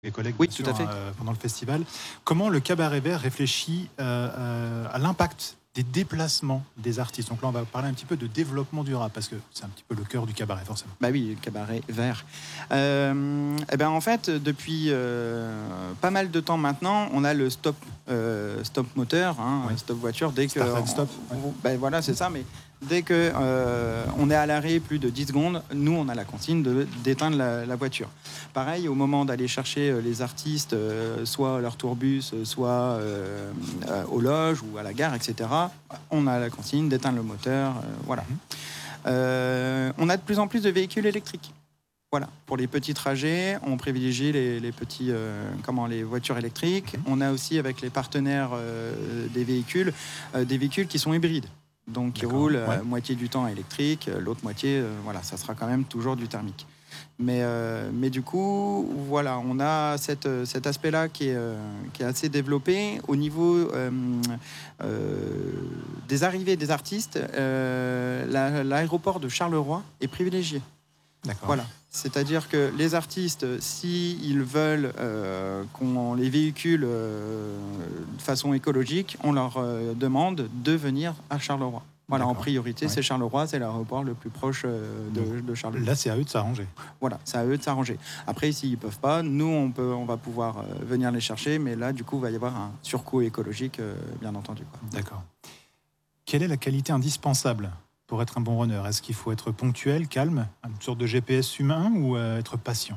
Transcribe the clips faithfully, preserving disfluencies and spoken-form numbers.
les collègues Oui, bien tout sûr, à fait. hein, euh, pendant le festival. Comment le Cabaret Vert réfléchit euh, euh, à l'impact des déplacements des artistes? Donc là, on va parler un petit peu de développement durable, parce que c'est un petit peu le cœur du cabaret, forcément. Bah oui, le Cabaret Vert. Euh, et ben en fait, depuis euh, pas mal de temps maintenant, on a le stop, euh, stop moteur, hein, Oui. stop voiture. Dès que, Start and stop. on- Ouais. ben voilà, c'est ça. Mais dès que euh, on est à l'arrêt plus de dix secondes, nous on a la consigne de d'éteindre la, la voiture. Pareil, au moment d'aller chercher euh, les artistes, euh, soit à leur tourbus, euh, soit euh, euh, aux loges ou à la gare, et cetera. On a la consigne d'éteindre le moteur. euh, voilà. Mhm. Euh, on a de plus en plus de véhicules électriques. Voilà, pour les petits trajets, on privilégie les, les petits, euh, comment, les voitures électriques. Mhm. On a aussi avec les partenaires euh, des véhicules, euh, des véhicules qui sont hybrides, donc qui D'accord. roulent Ouais. euh, moitié du temps électrique, euh, l'autre moitié, euh, voilà, ça sera quand même toujours du thermique. Mais, euh, mais du coup, voilà, on a cette, cet aspect-là qui est, euh, qui est assez développé. Au niveau euh, euh, des arrivées des artistes, euh, la- l'aéroport de Charleroi est privilégié. D'accord. Voilà. C'est-à-dire que les artistes, s'ils veulent euh, qu'on les véhicule euh, de façon écologique, on leur euh, demande de venir à Charleroi. Voilà, en D'accord. priorité, Ouais. c'est Charleroi, c'est l'aéroport le plus proche euh, de, de Charleroi. Là, c'est à eux de s'arranger. Voilà, c'est à eux de s'arranger. Après, s'ils peuvent pas, nous, on, peut, on va pouvoir euh, venir les chercher, mais là, du coup, il va y avoir un surcoût écologique, euh, bien entendu, quoi. D'accord. Quelle est la qualité indispensable pour être un bon runner? Est-ce qu'il faut être ponctuel, calme, une sorte de G P S humain, ou euh, être patient?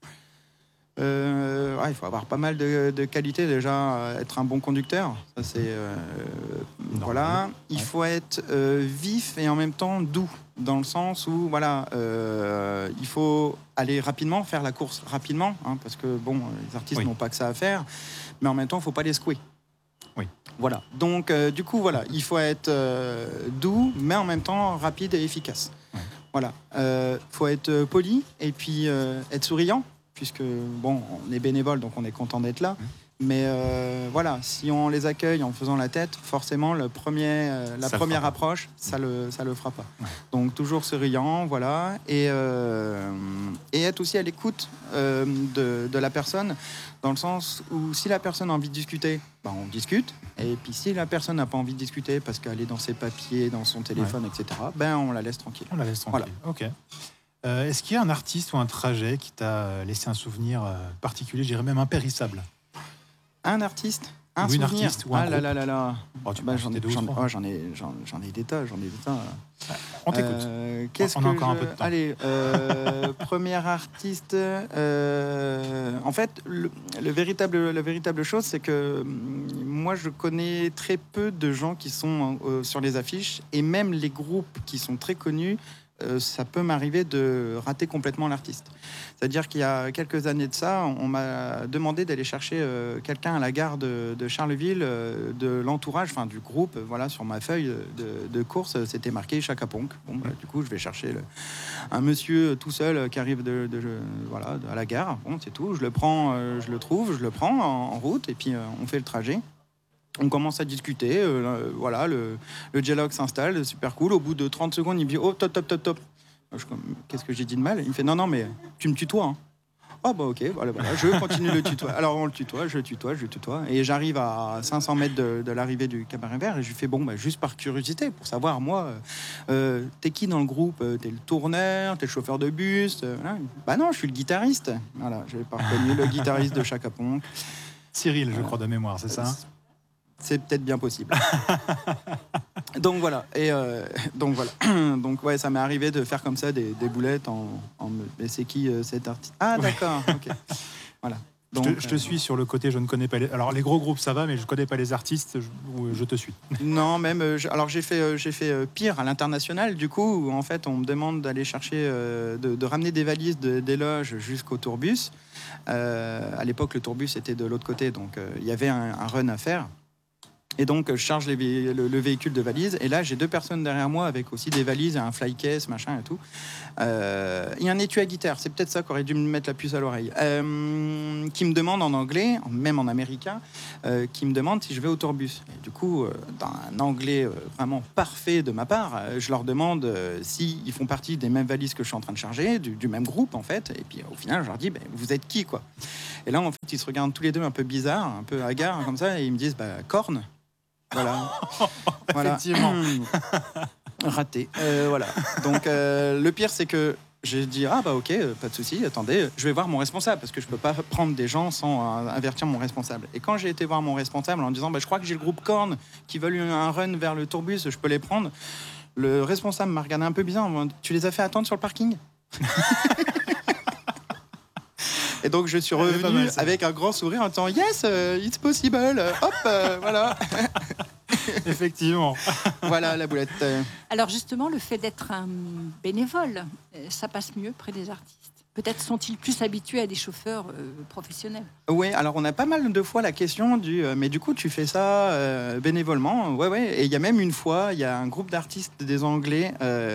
Euh, ouais, il faut avoir pas mal de, de qualités déjà, euh, être un bon conducteur, ça c'est euh, voilà. Il Ouais. faut être euh, vif et en même temps doux, dans le sens où voilà, euh, il faut aller rapidement, faire la course rapidement, hein, parce que bon, les artistes Oui. n'ont pas que ça à faire, mais en même temps, il faut pas les secouer. Oui. Voilà. Donc euh, du coup voilà, il faut être euh, doux, mais en même temps rapide et efficace. Ouais. Voilà. Euh, faut être poli et puis euh, être souriant, puisque bon, on est bénévole, donc on est content d'être là. Mmh. Mais euh, voilà, si on les accueille en faisant la tête, forcément, le premier, euh, la Ça le première fera pas. approche, ça le, ça le fera pas. Ouais. Donc toujours souriant, voilà, et, euh, et être aussi à l'écoute euh, de, de la personne, dans le sens où si la personne a envie de discuter, ben on discute. Et puis si la personne n'a pas envie de discuter parce qu'elle est dans ses papiers, dans son téléphone, et cetera, ben on la laisse tranquille. On la laisse tranquille. Ok. Euh, est-ce qu'il y a un artiste ou un trajet qui t'a laissé un souvenir euh, particulier, je dirais même impérissable? Un artiste, un Ou une souvenir. artiste ou un ah là groupe. là là là. Oh, tu Bah, peux en j'en, citer ai, deux ou j'en, trois. oh, j'en ai, j'en, j'en ai des tas, j'en ai des tas. On t'écoute. Euh, qu'est-ce On a que encore un je- peu de temps. Allez, euh, premier artiste. euh, En fait, le, le véritable, la véritable chose, c'est que hum, moi, je connais très peu de gens qui sont euh, sur les affiches, et même les groupes qui sont très connus. euh, ça peut m'arriver de rater complètement l'artiste. C'est-à-dire qu'il y a quelques années de ça, on m'a demandé d'aller chercher euh, quelqu'un à la gare de, de Charleville, euh, de l'entourage, enfin du groupe. Voilà, sur ma feuille de, de course, c'était marqué Chaka Ponk. Bon, bah, du coup, je vais chercher le- un monsieur tout seul qui arrive de, de- voilà, à la gare. Bon, c'est tout. Je le prends, euh, je le trouve, je le prends en, en route, et puis euh, on fait le trajet. On commence à discuter, euh, voilà, le, le dialogue s'installe, super cool. Au bout de trente secondes, il me dit « Oh, top, top, top, top ». Je, Qu'est-ce que j'ai dit de mal? Il me fait « Non, non, mais tu me tutoies, hein ». Ah bah ok, voilà, voilà, je continue le tutoie. Alors on le tutoie, je le tutoie, je le tutoie. Et j'arrive à cinq cents mètres de, de l'arrivée du Cabaret Vert, et je lui fais « Bon, bah, juste par curiosité, pour savoir, moi, euh, euh, t'es qui dans le groupe? T'es le tourneur, t'es le chauffeur de bus euh, voilà. Bah non, je suis le guitariste. » Voilà, j'ai pas reconnu le guitariste de Chaka Ponk. Cyril, je Voilà. crois, de mémoire, c'est ça? C'est peut-être bien possible. donc voilà. Et euh, donc voilà. donc ouais, ça m'est arrivé de faire comme ça des, des boulettes en, en me. Mais c'est qui euh, cet artiste? Ah d'accord. Ok. Voilà. Donc, je, te, je te euh, suis sur le côté, je ne connais pas les... Alors les gros groupes ça va, mais je ne connais pas les artistes, je, je te suis. Non, même. Euh, alors j'ai fait, euh, j'ai fait euh, pire à l'international, du coup, où en fait on me demande d'aller chercher, euh, de, de ramener des valises de, des loges jusqu'au tourbus. Euh, à l'époque, le tourbus était de l'autre côté, donc euh, il y avait un, un run à faire. Et donc, je charge les vé- le, le véhicule de valises. Et là, j'ai deux personnes derrière moi avec aussi des valises, un fly case, machin et tout. Euh, Il y a un étui à guitare. C'est peut-être ça qu'aurait dû me mettre la puce à l'oreille. Euh, qui me demande en anglais, même en américain, euh, qui me demande si je vais au tourbus. Et du coup, euh, dans un anglais euh, vraiment parfait de ma part, euh, je leur demande euh, s'ils font partie des mêmes valises que je suis en train de charger, du, du même groupe, en fait. Et puis, au final, je leur dis, ben, vous êtes qui, quoi? Et là, en fait, ils se regardent tous les deux un peu bizarres, un peu hagards, comme ça, et ils me disent, bah, corne. Voilà. Voilà. Effectivement. Raté. Euh, voilà. Donc, euh, le pire, c'est que j'ai dit, ah bah ok, euh, pas de souci, attendez, je vais voir mon responsable, parce que je peux pas prendre des gens sans euh, avertir mon responsable. Et quand j'ai été voir mon responsable en disant, bah, je crois que j'ai le groupe Korn qui veulent un run vers le tourbus, je peux les prendre, le responsable m'a regardé un peu bizarre, en disant, tu les as fait attendre sur le parking? Et donc je suis revenu pas mal, ça. avec un grand sourire en disant yes, uh, it's possible, hop, euh, voilà. Effectivement. Voilà la boulette. Alors justement, le fait d'être un bénévole, euh, ça passe mieux près des artistes. Peut-être sont-ils plus habitués à des chauffeurs euh, professionnels. Oui, alors on a pas mal de fois la question du euh, mais du coup tu fais ça euh, bénévolement, ouais ouais. Et il y a même une fois, il y a un groupe d'artistes des Anglais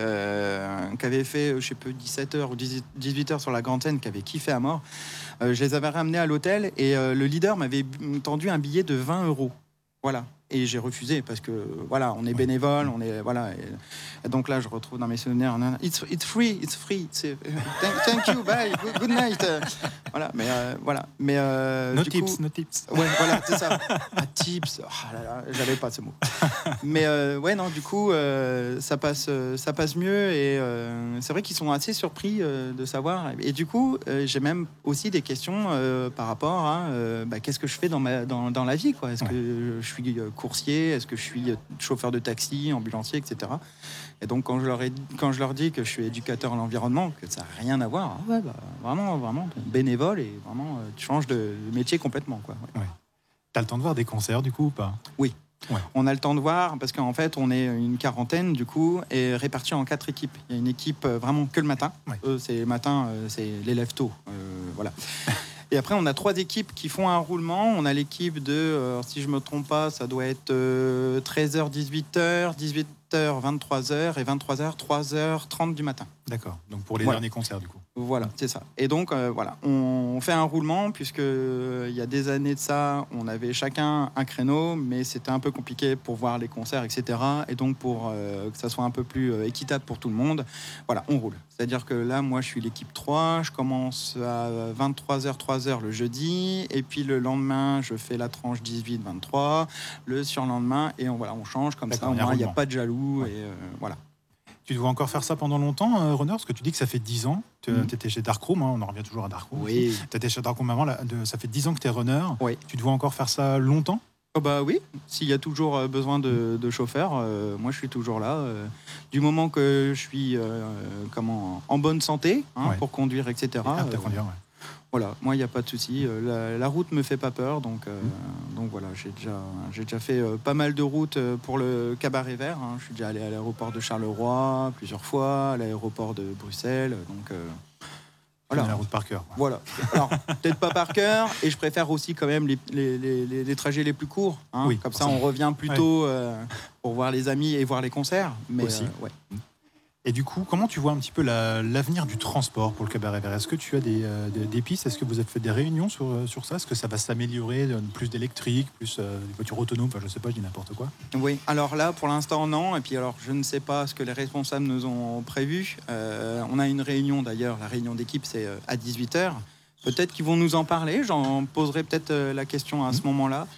euh, qui avait fait, je sais pas, dix-sept heures ou dix-huit heures sur la Grand Seine, qui avait kiffé à mort. Euh, je les avais ramenés à l'hôtel et euh, le leader m'avait tendu un billet de vingt euros. Voilà. Et j'ai refusé parce que voilà, on est bénévole, on est voilà. Et, et donc là, je retrouve dans mes souvenirs, it's, it's free, it's free, c'est, thank, thank you, bye, good, good night. Euh, voilà, mais euh, voilà, mais euh, No du tips, coup, no tips. ouais, voilà, c'est ça. Ah, tips, oh là là, j'avais pas ce mot. Mais euh, ouais, non, du coup, euh, ça passe, euh, ça passe mieux et euh, c'est vrai qu'ils sont assez surpris euh, de savoir. Et du coup, euh, j'ai même aussi des questions euh, par rapport à euh, bah, qu'est-ce que je fais dans ma dans, dans la vie, quoi. Est-ce Ouais. que je suis euh, coursier? Est-ce que je suis chauffeur de taxi, ambulancier, et cetera. Et donc, quand je leur, ai, quand je leur dis que je suis éducateur à l'environnement, que ça n'a rien à voir, ah ouais, bah, vraiment, vraiment, bénévole et vraiment, euh, tu changes de métier complètement, quoi. Ouais. Ouais. T'as le temps de voir des concerts, du coup, ou pas? Oui. Ouais. On a le temps de voir parce qu'en fait, on est une quarantaine, du coup, et répartis en quatre équipes. Il y a une équipe euh, vraiment que le matin. Ouais. Eux, c'est le matin, euh, c'est l'élève tôt. Euh, voilà. Et après, on a trois équipes qui font un roulement. On a l'équipe de, euh, si je me trompe pas, ça doit être euh, treize heures, dix-huit heures, dix-huit heures, vingt-trois heures et vingt-trois heures, trois heures trente du matin. D'accord. Donc pour les Voilà. derniers concerts, du coup. Voilà, c'est ça. Et donc, euh, voilà, on fait un roulement, puisque euh, il y a des années de ça, on avait chacun un créneau, mais c'était un peu compliqué pour voir les concerts, et cetera. Et donc, pour euh, que ça soit un peu plus euh, équitable pour tout le monde, voilà, on roule. C'est-à-dire que là, moi, je suis l'équipe trois, je commence à vingt-trois heures, trois heures le jeudi, et puis le lendemain, je fais la tranche dix-huit vingt-trois, le surlendemain, et on, voilà, on change comme ça, D'accord, au il y a un moins, il n'y a roulement. pas de jaloux, Ouais. et euh, voilà. Tu dois encore faire ça pendant longtemps, euh, Runner? Parce que tu dis que ça fait dix ans. Tu Mhm. étais chez Darkroom, hein, on en revient toujours à Darkroom. Oui. Tu étais chez Darkroom avant, là, de- ça fait dix ans que tu es runner. Oui. Tu dois encore faire ça longtemps? Oh bah oui, s'il y a toujours euh, besoin de, de chauffeurs, euh, moi je suis toujours là. euh, du moment que je suis euh, comment, en bonne santé hein, Ouais. pour conduire, et cetera. Apte à euh, conduire, ouais. voilà, moi il n'y a pas de souci. euh, La, la route me fait pas peur, donc, euh, donc voilà, j'ai déjà, j'ai déjà fait euh, pas mal de routes euh, pour le Cabaret Vert. hein. Je suis déjà allé à l'aéroport de Charleroi plusieurs fois, à l'aéroport de Bruxelles, donc euh, Tu connais voilà. la route par cœur, quoi. Voilà. Alors, peut-être pas par cœur, et je préfère aussi quand même les, les, les- les- les trajets les plus courts. hein. Oui, Comme ça, forcément. on revient plus tôt euh, pour voir les amis et voir les concerts. Mais, Aussi. euh, ouais. Et du coup, comment tu vois un petit peu la- l'avenir du transport pour le Cabaret Vert? Est-ce que tu as des, euh, des, des pistes? Est-ce que vous avez fait des réunions sur, euh, sur ça? Est-ce que ça va s'améliorer? euh, Plus d'électrique, plus euh, des voitures autonomes? Enfin, je sais pas, je dis n'importe quoi. Oui, alors là, pour l'instant, non. Et puis, alors, je ne sais pas ce que les responsables nous ont prévu. Euh, on a une réunion, d'ailleurs. La réunion d'équipe, c'est euh, à dix-huit heures. Peut-être qu'ils vont nous en parler. J'en poserai peut-être euh, la question à ce moment-là.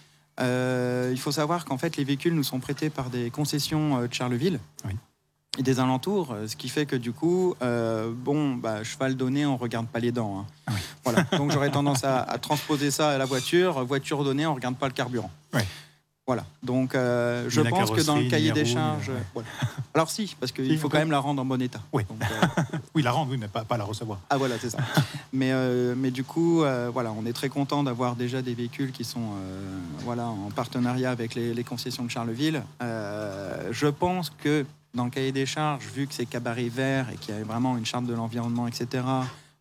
Euh, il faut savoir qu'en fait, les véhicules nous sont prêtés par des concessions euh, de Charleville. Oui. Et des alentours, euh, ce qui fait que du coup, euh, bon, bah, cheval donné, on regarde pas les dents. hein. Oui. Voilà. Donc j'aurais tendance à, à transposer ça à la voiture. Voiture donnée, on regarde pas le carburant. Oui. Voilà. Donc euh, je la pense que dans le carrosserie, cahier ni les des roues, charges, ni- ouais. voilà. Alors si, parce qu'il Si, faut on quand peut- même la rendre en bon état. Oui. Donc, euh, Oui, la rendre, oui, mais pas, pas la recevoir. ah voilà, c'est ça. Mais, euh, mais du coup, euh, voilà, on est très content d'avoir déjà des véhicules qui sont euh, voilà, en partenariat avec les, les concessions de Charleville. Euh, je pense que dans le cahier des charges, vu que c'est Cabaret Vert et qu'il y a vraiment une charte de l'environnement, et cetera,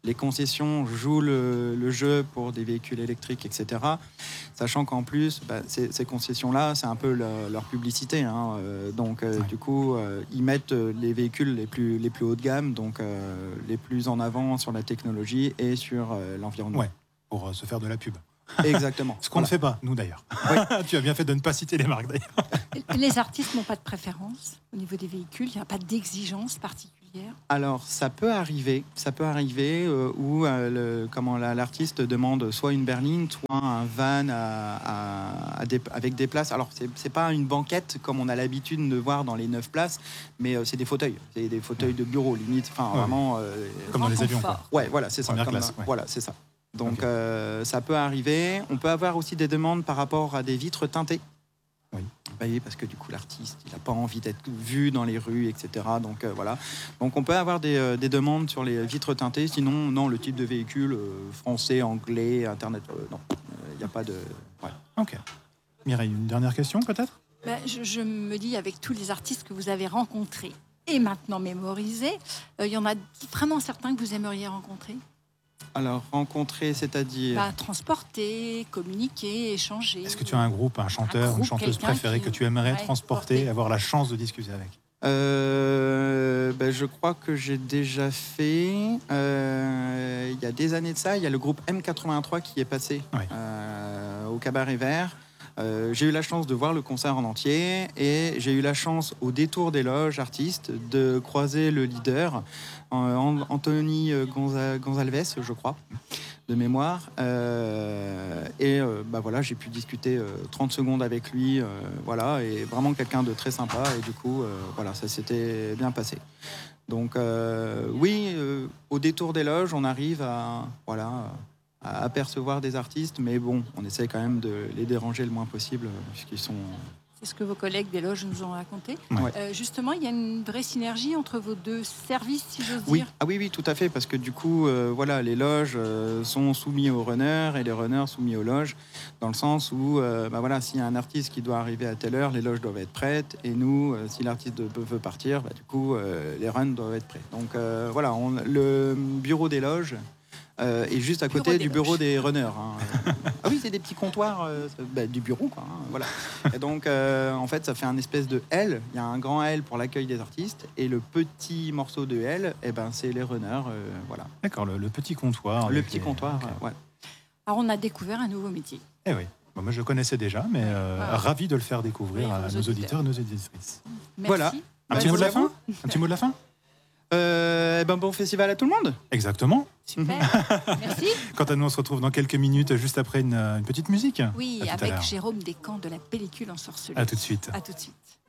les concessions jouent le, le jeu pour des véhicules électriques, et cetera. Sachant qu'en plus, bah, ces, ces concessions-là, c'est un peu le, leur publicité. Hein. Euh, donc, euh, Ouais. du coup, euh, ils mettent les véhicules les plus, les plus haut de gamme, donc euh, les plus en avant sur la technologie et sur euh, l'environnement. Ouais. Pour euh, se faire de la pub. Exactement. Ce qu'on Voilà. ne fait pas, nous d'ailleurs. Tu as bien fait de ne pas citer les marques d'ailleurs. Les artistes n'ont pas de préférence au niveau des véhicules, il n'y a pas d'exigence particulière. Alors, ça peut arriver, ça peut arriver euh, où euh, le, comment la- l'artiste demande soit une berline, soit un van à, à- à des- avec des places. Alors, c'est, c'est pas une banquette comme on a l'habitude de voir dans les neuf places, mais euh, c'est des fauteuils, c'est des fauteuils de bureau limite. Enfin, Ouais. vraiment. euh, Comme dans les Grand avions, quoi. confort. ouais, voilà, c'est ça. Première comme- classe, ouais. Voilà, c'est ça. Donc, Ok. euh, ça peut arriver. On peut avoir aussi des demandes par rapport à des vitres teintées. Oui. Vous voyez, parce que du coup, l'artiste, il n'a pas envie d'être vu dans les rues, et cetera. Donc, euh, voilà. Donc, on peut avoir des, euh, des demandes sur les vitres teintées. Sinon, non, le type de véhicule, euh, français, anglais, Internet, euh, non. Il n'y a pas de... ouais. Ok. Mireille, une dernière question peut-être? Ben, je, je me dis, avec tous les artistes que vous avez rencontrés et maintenant mémorisés, euh, il y en a vraiment certains que vous aimeriez rencontrer. Alors, rencontrer, c'est-à-dire... Bah, transporter, communiquer, échanger. Est-ce que tu as un groupe, un chanteur, groupe, une chanteuse quelqu'un préférée qui- que tu aimerais ouais, transporter, porter. avoir la chance de discuter avec? Euh, ben, je crois que j'ai déjà fait. Euh, il y a des années de ça, il y a le groupe M quatre-vingt-trois qui est passé Ouais. euh, au Cabaret Vert. Euh, j'ai eu la chance de voir le concert en entier et j'ai eu la chance, au détour des loges artistes, de croiser le leader, euh, An- Anthony Gonza- Gonzalez, je crois, de mémoire. Euh, et euh, bah voilà, j'ai pu discuter euh, trente secondes avec lui, euh, voilà, et vraiment quelqu'un de très sympa. Et du coup, euh, voilà, ça s'était bien passé. Donc euh, oui, euh, au détour des loges, on arrive à voilà à apercevoir des artistes, mais bon, on essaie quand même de les déranger le moins possible, euh, puisqu'ils sont... C'est ce que vos collègues des loges nous ont raconté. Ouais. Euh, justement, il y a une vraie synergie entre vos deux services, si j'ose Oui, dire. ah oui, oui, tout à fait, parce que du coup, euh, voilà, les loges euh, sont soumis aux runners et les runners soumis aux loges, dans le sens où, euh, bah voilà, s'il y a un artiste qui doit arriver à telle heure, les loges doivent être prêtes, et nous, euh, si l'artiste de- veut partir, bah, du coup, euh, les runs doivent être prêts. Donc euh, voilà, on- le bureau des loges euh, est juste à Bureau côté des du bureau loges. des runners. Hein. Ah oui, c'est des petits comptoirs euh, bah, du bureau, quoi. Hein, voilà. Et donc, euh, en fait, ça fait un espèce de L. Il y a un grand L pour l'accueil des artistes, et le petit morceau de L, eh ben, c'est les runners. euh, voilà. D'accord, le, le petit comptoir. Le avec petit les- comptoir, ok. euh, ouais. Alors, on a découvert un nouveau métier. Eh oui. Bon, moi je le connaissais déjà, mais euh, Ah. ravi de le faire découvrir Oui, à aux nos auditeurs. auditeurs et nos auditrices. Merci. Voilà. Un Bah, petit mot de la merci à fin Un petit mot de la fin Euh, eh ben, bon festival à tout le monde. Exactement. Super. Merci. Quant à nous, on se retrouve dans quelques minutes, juste après une, une petite musique. Oui, À tout à avec l'heure. Jérôme Descamps de la pellicule ensorcelée. À tout de suite. À tout de suite.